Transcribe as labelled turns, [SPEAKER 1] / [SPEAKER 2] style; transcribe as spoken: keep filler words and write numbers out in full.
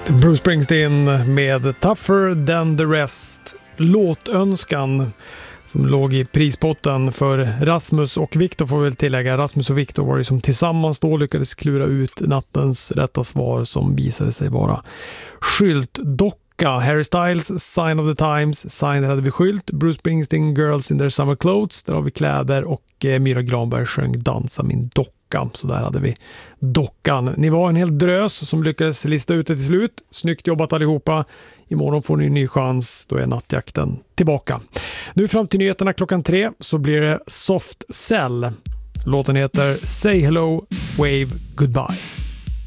[SPEAKER 1] Bruce Springsteen med Tougher Than The Rest, låtönskan som låg i prispotten för Rasmus och Victor, får väl tillägga. Rasmus och Victor var ju som tillsammans då lyckades klura ut nattens rätta svar, som visade sig vara skyltdocka. Harry Styles, Sign of the Times, Sign hade vi skylt. Bruce Springsteen, Girls in Their Summer Clothes, där har vi kläder, och eh, Myra Granberg sjöng Dansa min docka. Så där hade vi dockan. Ni var en hel drös som lyckades lista ut det till slut. Snyggt jobbat allihopa. Imorgon får ni en ny chans. Då är nattjakten tillbaka. Nu fram till nyheterna klockan tre så blir det Soft Cell. Låten heter Say Hello, Wave Goodbye.